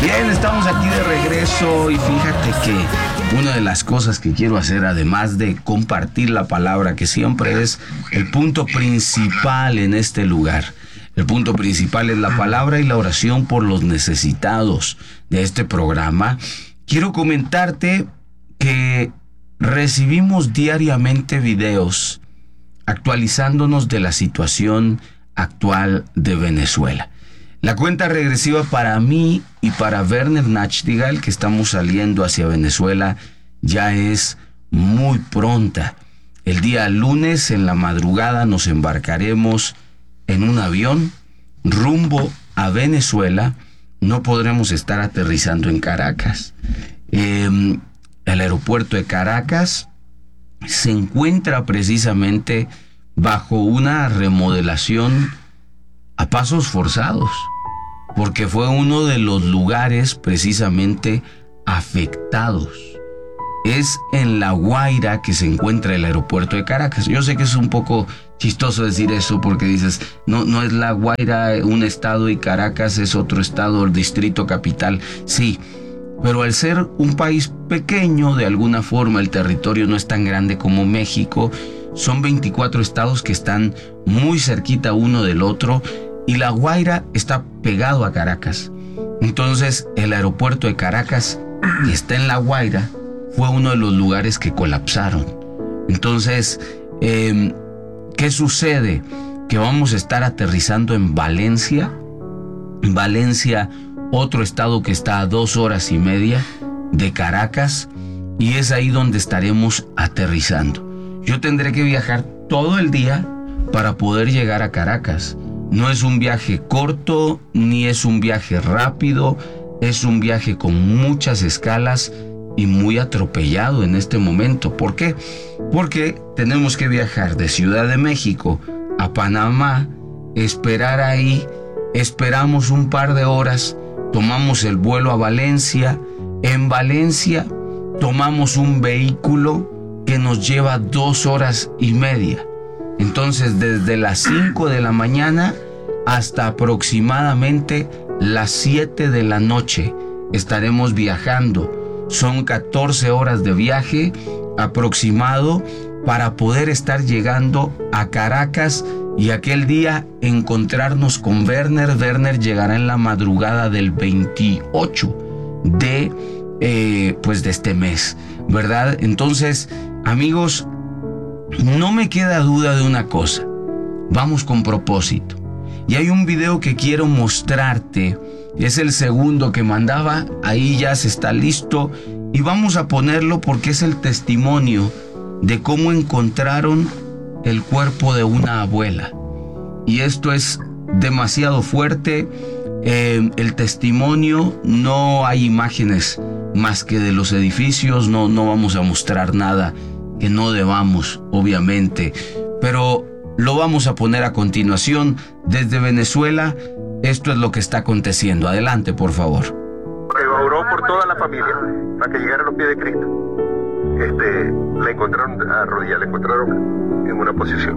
Bien, estamos aquí de regreso y fíjate que una de las cosas que quiero hacer, además de compartir la palabra, que siempre es el punto principal en este lugar, el punto principal es la palabra y la oración por los necesitados de este programa, quiero comentarte que recibimos diariamente videos actualizándonos de la situación actual de Venezuela. La cuenta regresiva para mí y para Werner Nachtigal, que estamos saliendo hacia Venezuela, ya es muy pronta. El día lunes en la madrugada nos embarcaremos en un avión rumbo a Venezuela. No podremos estar aterrizando en Caracas. El aeropuerto de Caracas se encuentra precisamente bajo una remodelación a pasos forzados, porque fue uno de los lugares precisamente afectados. Es en La Guaira que se encuentra el aeropuerto de Caracas. Yo sé que es un poco chistoso decir eso porque dices, no es La Guaira un estado y Caracas es otro estado, el distrito capital. Sí, pero al ser un país pequeño, de alguna forma el territorio no es tan grande como México. Son 24 estados que están muy cerquita uno del otro y La Guaira está pegado a Caracas. Entonces el aeropuerto de Caracas, que está en La Guaira, fue uno de los lugares que colapsaron. Entonces, ¿qué sucede? Que vamos a estar aterrizando en Valencia. Valencia, otro estado que está a 2 horas y media de Caracas, y es ahí donde estaremos aterrizando. Yo tendré que viajar todo el día para poder llegar a Caracas. No es un viaje corto, ni es un viaje rápido, es un viaje con muchas escalas y muy atropellado en este momento. ¿Por qué? Porque tenemos que viajar de Ciudad de México a Panamá, esperar ahí, esperamos un par de horas, tomamos el vuelo a Valencia, en Valencia tomamos un vehículo que nos lleva 2 horas y media. Entonces, desde las 5 de la mañana hasta aproximadamente las 7 de la noche estaremos viajando. Son 14 horas de viaje aproximado para poder estar llegando a Caracas y aquel día encontrarnos con Werner. Werner llegará en la madrugada del 28 de este mes, ¿verdad? Entonces, amigos, no me queda duda de una cosa. Vamos con propósito. Y hay un video que quiero mostrarte. Es el segundo que mandaba. Ahí ya se está listo. Y vamos a ponerlo porque es el testimonio de cómo encontraron el cuerpo de una abuela. Y esto es demasiado fuerte. El testimonio, no hay imágenes más que de los edificios. No vamos a mostrar nada que no debamos, obviamente, pero lo vamos a poner a continuación desde Venezuela. Esto es lo que está aconteciendo. Adelante, por favor. Oró por toda la familia para que llegara a los pies de Cristo. La encontraron arrodillada, la encontraron en una posición.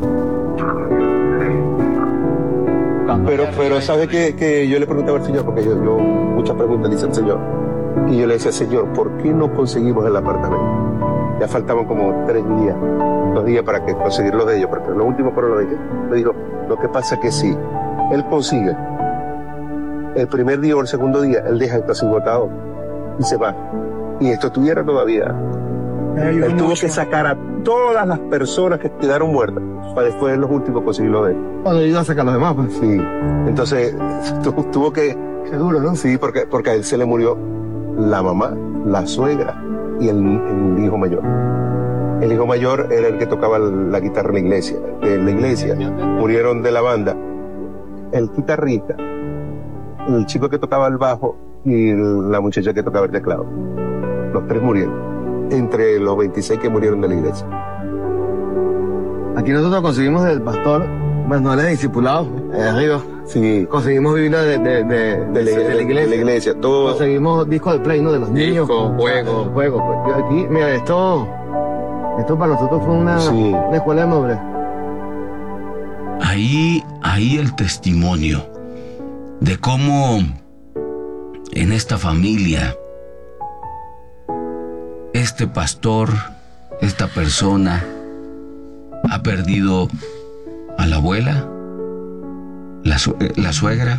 Pero ¿sabe que yo le preguntaba al Señor? Porque yo muchas preguntas le hice al Señor. Y yo le decía, Señor, ¿por qué no conseguimos el apartamento? Ya faltaban como 2 días para conseguir lo de ellos, porque lo último fueron lo de ellos. Me dijo, lo que pasa es que si él consigue el primer día o el segundo día, él deja esto así botado y se va. Y esto estuviera todavía. Él tuvo que sacar a todas las personas que quedaron muertas para después en los últimos conseguir lo de él. Cuando iba a sacar a los demás, pues. Sí. Entonces tuvo que... Qué duro, ¿no? Sí, porque a él se le murió la mamá, la suegra y el hijo mayor. El hijo mayor era el que tocaba la guitarra en la iglesia. En la iglesia murieron de la banda el guitarrista, el chico que tocaba el bajo y la muchacha que tocaba el teclado. Los 3 murieron, entre los 26 que murieron de la iglesia. Aquí nosotros conseguimos del pastor manuales de discipulados, arriba. Sí. Conseguimos Biblia de la iglesia. De la iglesia, todo. Conseguimos discos de Play, ¿no? De los niños. Juegos. Pues aquí, mira, esto para nosotros fue una escuela de madurez. Ahí el testimonio de cómo en esta familia, este pastor, esta persona ha perdido a la abuela, la suegra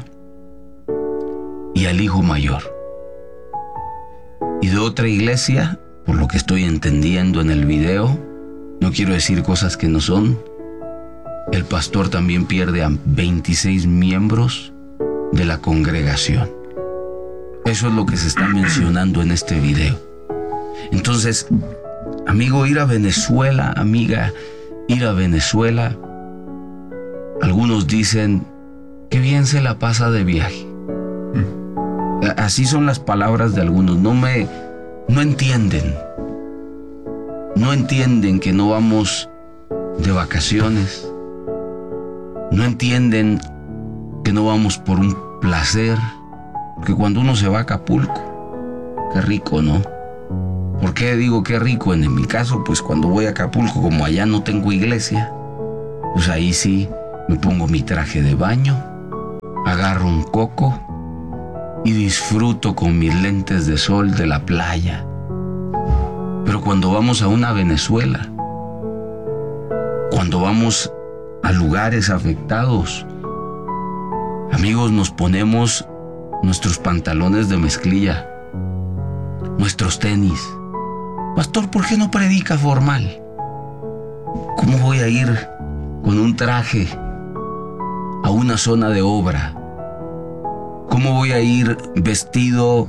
y al hijo mayor. Y de otra iglesia, por lo que estoy entendiendo en el video, no quiero decir cosas que no son, el pastor también pierde a 26 miembros de la congregación. Eso es lo que se está mencionando en este video. Entonces, amigo, ir a Venezuela, amiga, ir a Venezuela, algunos dicen, qué bien se la pasa de viaje. Así son las palabras de algunos. No entienden que no vamos de vacaciones. No entienden que no vamos por un placer. Porque cuando uno se va a Acapulco, qué rico, ¿no? ¿Por qué digo qué rico? En mi caso, pues cuando voy a Acapulco, como allá no tengo iglesia, pues ahí sí me pongo mi traje de baño, agarro un coco y disfruto con mis lentes de sol de la playa. Pero cuando vamos a una Venezuela, cuando vamos a lugares afectados, amigos, nos ponemos nuestros pantalones de mezclilla, nuestros tenis. Pastor, ¿por qué no predica formal? ¿Cómo voy a ir con un traje a una zona de obra? ¿Cómo voy a ir vestido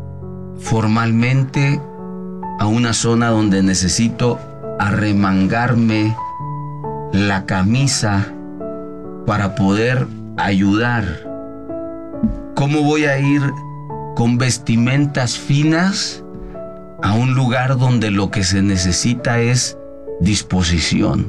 formalmente a una zona donde necesito arremangarme la camisa para poder ayudar? ¿Cómo voy a ir con vestimentas finas a un lugar donde lo que se necesita es disposición?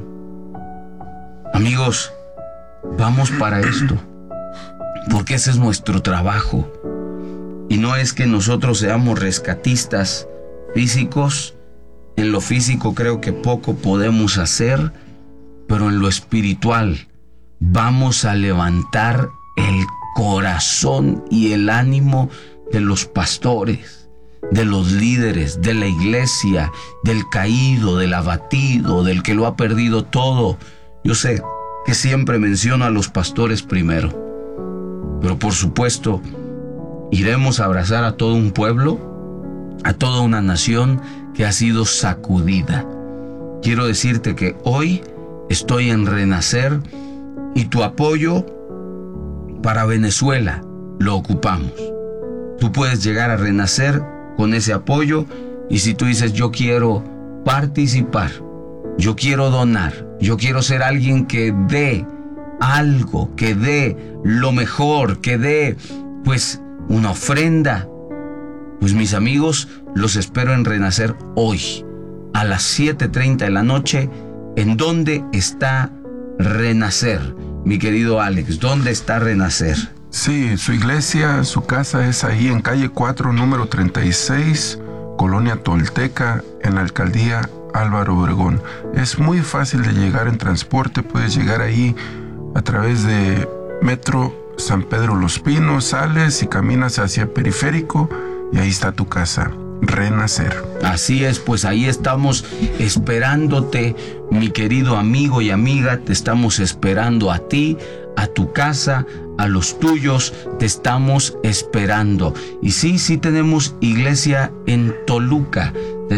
Amigos, vamos para esto, porque ese es nuestro trabajo. Y no es que nosotros seamos rescatistas físicos. En lo físico creo que poco podemos hacer, pero en lo espiritual vamos a levantar el corazón y el ánimo de los pastores, de los líderes, de la iglesia, del caído, del abatido, del que lo ha perdido todo. Yo sé que siempre menciono a los pastores primero, pero por supuesto iremos a abrazar a todo un pueblo, a toda una nación que ha sido sacudida. Quiero decirte que hoy estoy en Renacer y tu apoyo para Venezuela lo ocupamos. Tú puedes llegar a Renacer con ese apoyo, y si tú dices, yo quiero participar, yo quiero donar, yo quiero ser alguien que dé algo, que dé lo mejor, que dé pues una ofrenda, pues mis amigos, los espero en Renacer hoy a las 7:30 de la noche. ¿En dónde está Renacer? Mi querido Alex, ¿dónde está Renacer? Sí, su iglesia, su casa es ahí en calle 4, número 36, Colonia Tolteca, en la alcaldía Álvaro Obregón. Es muy fácil de llegar en transporte, puedes llegar ahí a través de Metro San Pedro Los Pinos, sales y caminas hacia Periférico y ahí está tu casa, Renacer. Así es, pues ahí estamos esperándote, mi querido amigo y amiga, te estamos esperando a ti, a tu casa, a los tuyos, te estamos esperando. Y sí tenemos iglesia en Toluca,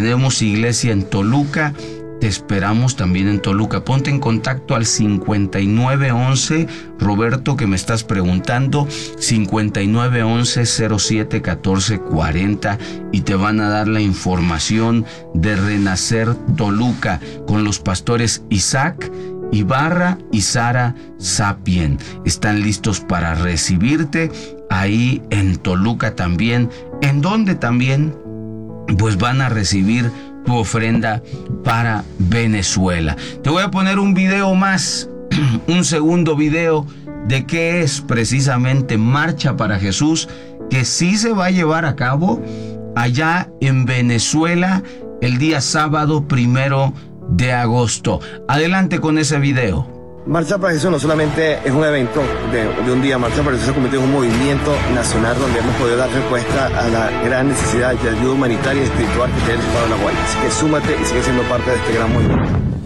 te esperamos también en Toluca. Ponte en contacto al 5911, Roberto, que me estás preguntando, 5911-071440, y te van a dar la información de Renacer Toluca con los pastores Isaac Ibarra y Sara Sapien. Están listos para recibirte ahí en Toluca también, en donde también pues van a recibir tu ofrenda para Venezuela. Te voy a poner un video más, un segundo video de qué es precisamente Marcha para Jesús, que sí se va a llevar a cabo allá en Venezuela el día sábado 1 de agosto. Adelante con ese video. Marcha para Jesús no solamente es un evento de un día, Marcha para Jesús se ha convertido en un movimiento nacional donde hemos podido dar respuesta a la gran necesidad de ayuda humanitaria y espiritual que tiene el Estado de La Guaira. Así que súmate y sigue siendo parte de este gran movimiento.